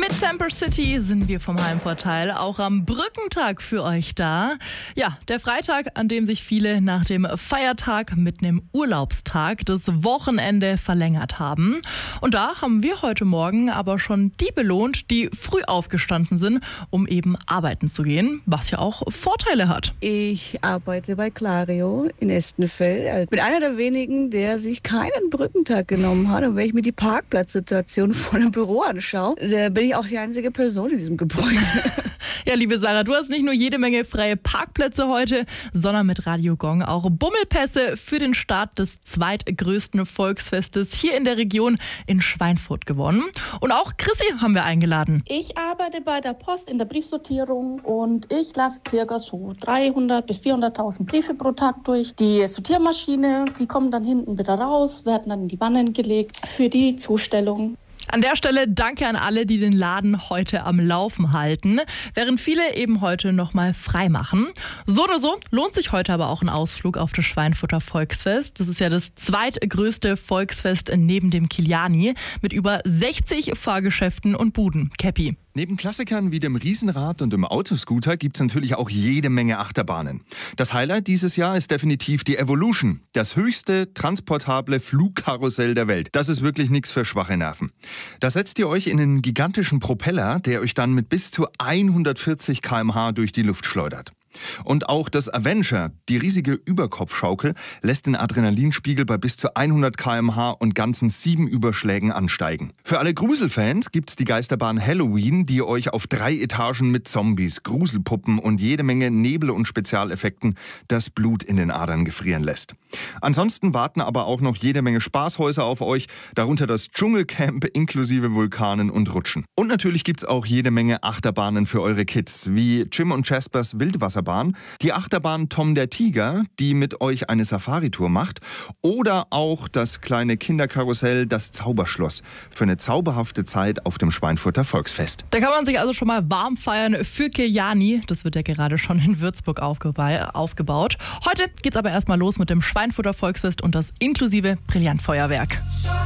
Mit Temper City sind wir vom Heimvorteil auch am Brückentag für euch da. Ja, der Freitag, an dem sich viele nach dem Feiertag mit einem Urlaubstag das Wochenende verlängert haben. Und da haben wir heute Morgen aber schon die belohnt, die früh aufgestanden sind, um eben arbeiten zu gehen, was ja auch Vorteile hat. Ich arbeite bei Clario in Estenfeld. Ich bin einer der wenigen, der sich keinen Brückentag genommen hat. Und wenn ich mir die Parkplatzsituation vor dem Büro anschaue, da bin ich auch die einzige Person in diesem Gebäude. Ja, liebe Sarah, du hast nicht nur jede Menge freie Parkplätze heute, sondern mit Radio Gong auch Bummelpässe für den Start des zweitgrößten Volksfestes hier in der Region in Schweinfurt gewonnen. Und auch Chrissy haben wir eingeladen. Ich arbeite bei der Post in der Briefsortierung und ich lasse ca. so 300.000 bis 400.000 Briefe pro Tag durch. Die Sortiermaschine, die kommen dann hinten wieder raus, werden dann in die Wannen gelegt für die Zustellung. An der Stelle danke an alle, die den Laden heute am Laufen halten, während viele eben heute nochmal frei machen. So oder so lohnt sich heute aber auch ein Ausflug auf das Schweinfurter Volksfest. Das ist ja das zweitgrößte Volksfest neben dem Kiliani mit über 60 Fahrgeschäften und Buden. Käppi. Neben Klassikern wie dem Riesenrad und dem Autoscooter gibt's natürlich auch jede Menge Achterbahnen. Das Highlight dieses Jahr ist definitiv die Evolution, das höchste transportable Flugkarussell der Welt. Das ist wirklich nichts für schwache Nerven. Da setzt ihr euch in einen gigantischen Propeller, der euch dann mit bis zu 140 km/h durch die Luft schleudert. Und auch das Avenger, die riesige Überkopfschaukel, lässt den Adrenalinspiegel bei bis zu 100 km/h und ganzen 7 Überschlägen ansteigen. Für alle Gruselfans gibt's die Geisterbahn Halloween, die euch auf 3 Etagen mit Zombies, Gruselpuppen und jede Menge Nebel- und Spezialeffekten das Blut in den Adern gefrieren lässt. Ansonsten warten aber auch noch jede Menge Spaßhäuser auf euch, darunter das Dschungelcamp inklusive Vulkanen und Rutschen. Und natürlich gibt's auch jede Menge Achterbahnen für eure Kids, wie Jim und Jaspers Wildwasserbahn, die Achterbahn Tom der Tiger, die mit euch eine Safari-Tour macht, oder auch das kleine Kinderkarussell, das Zauberschloss, für eine zauberhafte Zeit auf dem Schweinfurter Volksfest. Da kann man sich also schon mal warm feiern für Kiliani. Das wird ja gerade schon in Würzburg aufgebaut. Heute geht's aber erstmal los mit dem Schweinfurter Volksfest und das inklusive Brillantfeuerwerk.